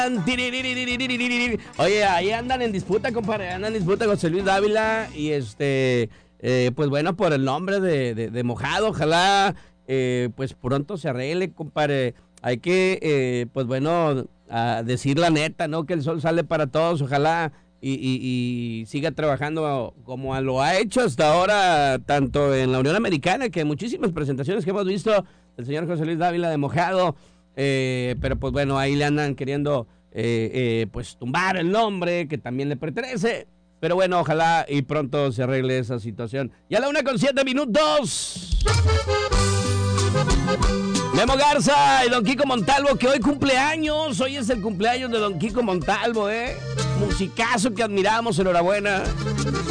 Oye, ahí andan en disputa, compadre. Andan en disputa José Luis Dávila y pues bueno, por el nombre de Mojado. Ojalá pues pronto se arregle, compadre. Hay que, pues bueno, decir la neta, ¿no? Que el sol sale para todos. Ojalá y siga trabajando como lo ha hecho hasta ahora, tanto en la Unión Americana, que muchísimas presentaciones que hemos visto del señor José Luis Dávila de Mojado. Pero pues bueno, ahí le andan queriendo pues tumbar el nombre que también le pertenece. Pero bueno, ojalá y pronto se arregle esa situación. Y a la 1:07. Memo Garza y Don Kiko Montalvo, que hoy cumpleaños. Hoy es el cumpleaños de Don Kiko Montalvo, musicazo que admiramos, enhorabuena.